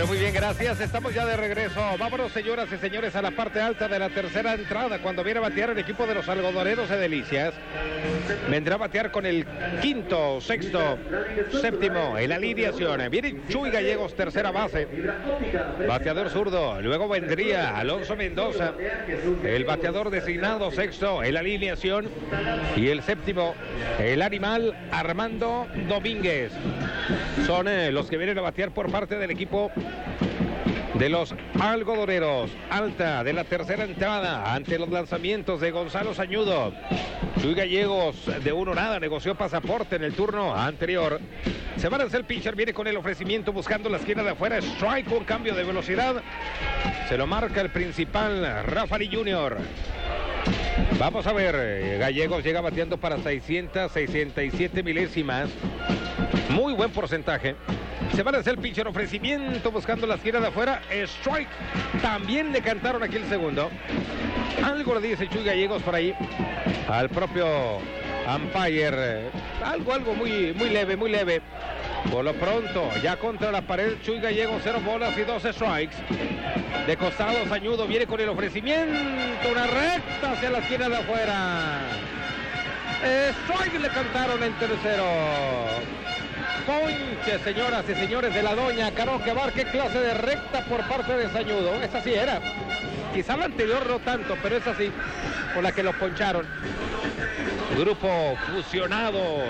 Bueno, muy bien, gracias. Estamos ya de regreso. Vámonos, señoras y señores, a la parte alta de la tercera entrada. Cuando viene a batear el equipo de los algodoneros de Delicias. Vendrá a batear con el quinto, sexto, séptimo en la alineación. Viene Chuy Gallegos, tercera base. Bateador zurdo. Luego vendría Alonso Mendoza, el bateador designado sexto en la alineación. Y el séptimo, el animal Armando Domínguez. Son los que vienen a batear por parte del equipo de los algodoneros. Alta de la tercera entrada ante los lanzamientos de Gonzalo Sañudo. Chuy Gallegos de 1-0 negoció pasaporte en el turno anterior. Se va a lanzar el pitcher, viene con el ofrecimiento buscando la esquina de afuera. Strike con cambio de velocidad. Se lo marca el principal Rafael Jr. Vamos a ver, Gallegos llega bateando para 667 milésimas. Muy buen porcentaje. Se va a hacer el pitcher, ofrecimiento buscando la esquina de afuera. Strike. También le cantaron aquí el segundo. Algo le dice Chuy Gallegos por ahí al propio umpire. Algo muy leve, muy leve. Por lo pronto, ya contra la pared, Chuy Gallegos, 0 bolas y 2 strikes. De costado, Sañudo viene con el ofrecimiento. Una recta hacia la esquina de afuera. Strike le cantaron en tercero. Ponche, señoras y señores, de la doña Caro Quevar. Qué clase de recta por parte de Sañudo. Esa sí era. Quizá la anterior no tanto, pero esa sí, por la que los poncharon. Grupo Fusionados.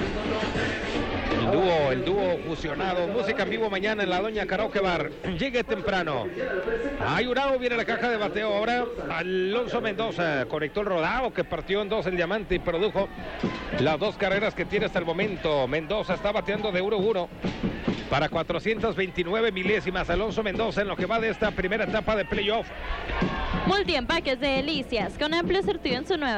El dúo fusionado. Música en vivo mañana en la doña Karaoke Bar. Llegue temprano. Ayurado viene a la caja de bateo ahora. Alonso Mendoza conectó el rodado que partió en dos el diamante y produjo las 2 carreras que tiene hasta el momento. Mendoza está bateando de 1-1 para 429 milésimas. Alonso Mendoza en lo que va de esta primera etapa de playoff. Multiempaques de Delicias con amplio surtido en su nueva